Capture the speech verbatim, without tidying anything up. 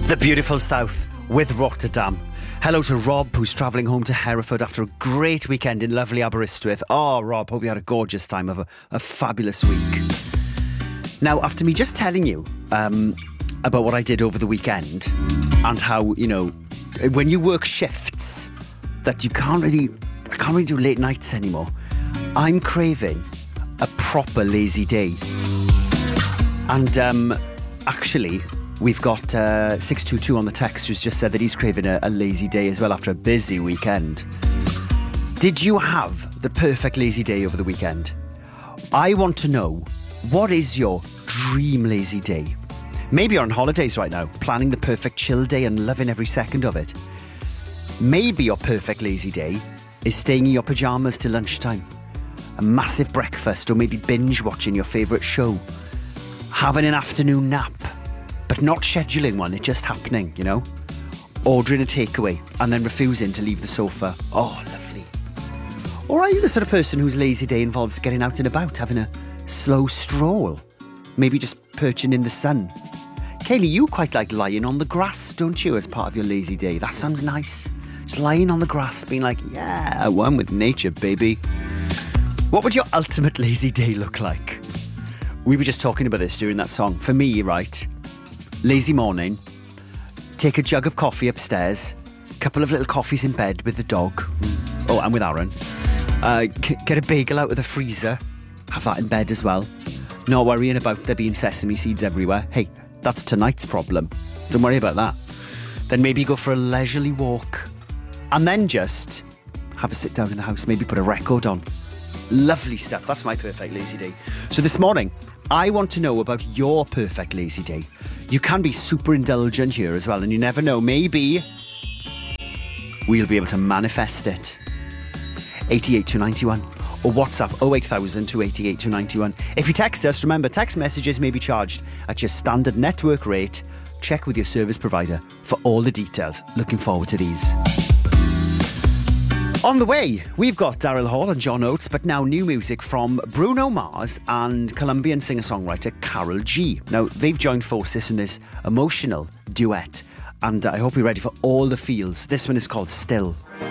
The beautiful south with Rotterdam. Hello to Rob, who's travelling home to Hereford after a great weekend in lovely Aberystwyth. Oh, Rob, hope you had a gorgeous time of a, a fabulous week. Now, after me just telling you um, about what I did over the weekend and how, you know, when you work shifts that you can't really, I can't really do late nights anymore, I'm craving a proper lazy day. And um, actually, we've got uh, six two two on the text who's just said that he's craving a, a lazy day as well after a busy weekend. Did you have the perfect lazy day over the weekend? I want to know, what is your dream lazy day? Maybe you're on holidays right now, planning the perfect chill day and loving every second of it. Maybe your perfect lazy day is staying in your pyjamas till lunchtime. A massive breakfast, or maybe binge watching your favourite show. Having an afternoon nap, but not scheduling one, it's just happening, you know? Ordering a takeaway and then refusing to leave the sofa. Oh, lovely. Or are you the sort of person whose lazy day involves getting out and about, having a slow stroll? Maybe just perching in the sun. Kaylee, you quite like lying on the grass, don't you, as part of your lazy day? That sounds nice. Just lying on the grass, being like, yeah, one with nature, baby. What would your ultimate lazy day look like? We were just talking about this during that song. For me, right, lazy morning, take a jug of coffee upstairs, couple of little coffees in bed with the dog, oh, and with Aaron, uh, c- get a bagel out of the freezer, have that in bed as well, not worrying about there being sesame seeds everywhere. Hey, that's tonight's problem, don't worry about that. Then maybe go for a leisurely walk, and then just have a sit down in the house, maybe put a record on. Lovely stuff. That's my perfect lazy day. So this morning, I want to know about your perfect lazy day. You can be super indulgent here as well, and you never know, maybe we'll be able to manifest it. eight eight two nine one or WhatsApp oh eight thousand two eight eight two nine one. If you text us, remember, text messages may be charged at your standard network rate. Check with your service provider for all the details. Looking forward to these. On the way, we've got Daryl Hall and John Oates, but now new music from Bruno Mars and Colombian singer-songwriter Karol G. Now, they've joined forces in this emotional duet, and I hope you're ready for all the feels. This one is called Still.